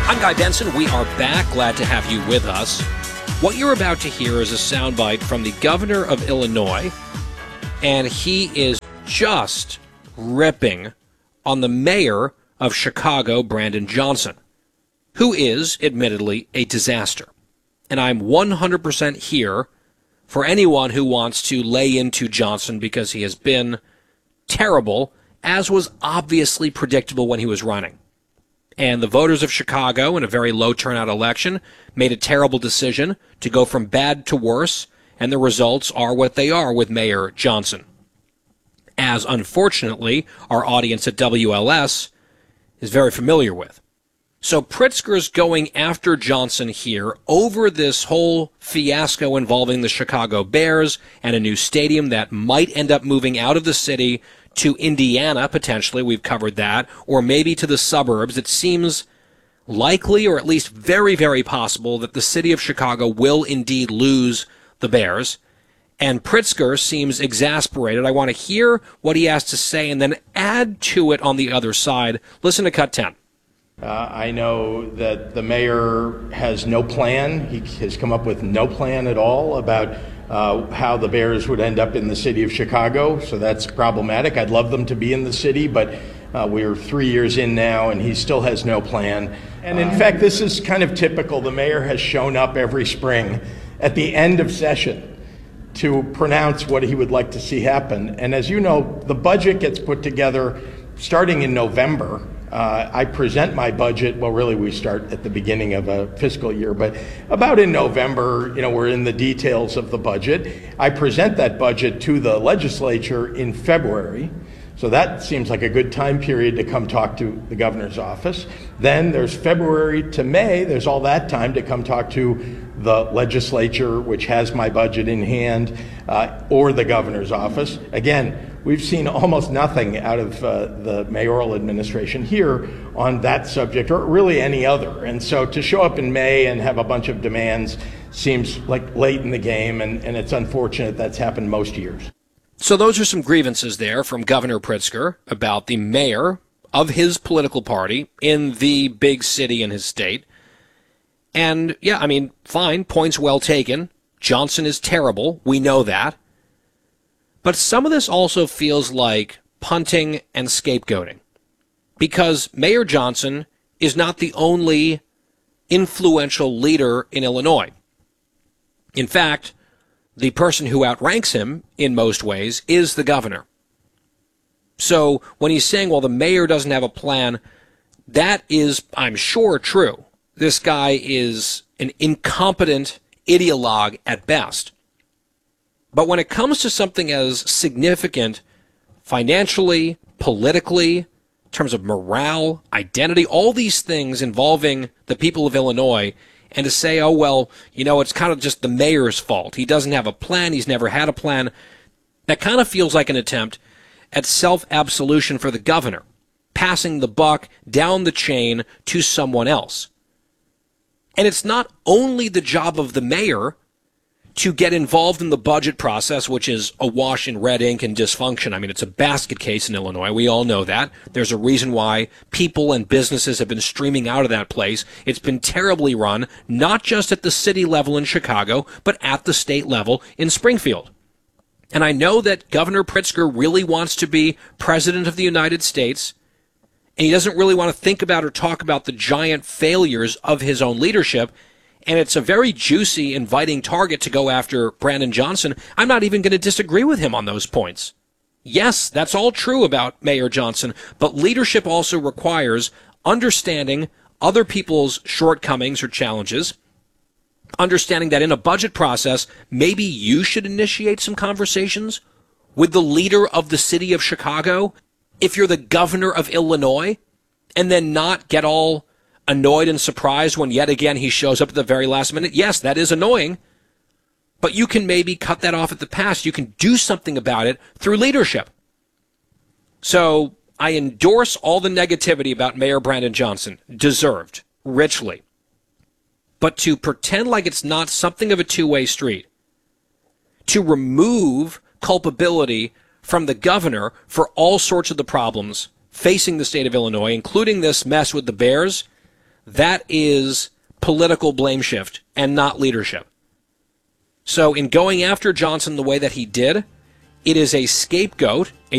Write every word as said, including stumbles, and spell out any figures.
I'm Guy Benson. We are back. Glad to have you with us. What you're about to hear is a soundbite from the governor of Illinois, and he is just ripping on the mayor of Chicago, Brandon Johnson, who is, admittedly, a disaster. And I'm one hundred percent here for anyone who wants to lay into Johnson because he has been terrible, as was obviously predictable when he was running. And the voters of Chicago, in a very low turnout election, made a terrible decision to go from bad to worse, and the results are what they are with Mayor Johnson. As, unfortunately, our audience at W L S is very familiar with. So Pritzker's going after Johnson here over this whole fiasco involving the Chicago Bears and a new stadium that might end up moving out of the city to Indiana, potentially. We've covered that. Or maybe to the suburbs. It seems likely, or at least very, very possible, that the city of Chicago will indeed lose the Bears. And Pritzker seems exasperated. I want to hear what he has to say and then add to it on the other side. Listen to cut ten. Uh, I know that the mayor has no plan. He has come up with no plan at all about uh, how the Bears would end up in the city of Chicago, so that's problematic. I'd love them to be in the city, but uh, we're three years in now, and he still has no plan. And in fact, this is kind of typical. The mayor has shown up every spring at the end of session to pronounce what he would like to see happen. And as you know, the budget gets put together starting in November. Uh, I present my budget, well, really we start at the beginning of a fiscal year, but about in November, you know, we're in the details of the budget. I present that budget to the legislature in February, so that seems like a good time period to come talk to the governor's office. Then there's February to May, there's all that time to come talk to the legislature, which has my budget in hand, uh, or the governor's office. Again, we've seen almost nothing out of uh, the mayoral administration here on that subject, or really any other. And so to show up in May and have a bunch of demands seems like late in the game, and, and it's unfortunate that's happened most years. So those are some grievances there from Governor Pritzker about the mayor of his political party in the big city in his state. And, yeah, I mean, fine, points well taken. Johnson is terrible. We know that. But some of this also feels like punting and scapegoating, because Mayor Johnson is not the only influential leader in Illinois. In fact, the person who outranks him in most ways is the governor. So when he's saying, well, the mayor doesn't have a plan, that is, I'm sure, true. This guy is an incompetent ideologue at best. But when it comes to something as significant financially, politically, in terms of morale, identity, all these things involving the people of Illinois, and to say, oh, well, you know, it's kind of just the mayor's fault. He doesn't have a plan. He's never had a plan. That kind of feels like an attempt at self-absolution for the governor, passing the buck down the chain to someone else. And it's not only the job of the mayor to get involved in the budget process, which is awash in red ink and dysfunction. I mean, it's a basket case in Illinois. We all know that. There's a reason why people and businesses have been streaming out of that place. It's been terribly run, not just at the city level in Chicago, but at the state level in Springfield. And I know that Governor Pritzker really wants to be president of the United States, and he doesn't really want to think about or talk about the giant failures of his own leadership. And it's a very juicy, inviting target to go after Brandon Johnson. I'm not even going to disagree with him on those points. Yes, that's all true about Mayor Johnson, but leadership also requires understanding other people's shortcomings or challenges, understanding that in a budget process, maybe you should initiate some conversations with the leader of the city of Chicago if you're the governor of Illinois, and then not get all annoyed and surprised when yet again he shows up at the very last minute. Yes, that is annoying, but you can maybe cut that off at the pass. You can do something about it through leadership. So I endorse all the negativity about Mayor Brandon Johnson. Deserved, richly. But to pretend like it's not something of a two-way street, to remove culpability from the governor for all sorts of the problems facing the state of Illinois, including this mess with the Bears, That is political blame shift and not leadership. So in going after Johnson the way that he did, it is a scapegoat, a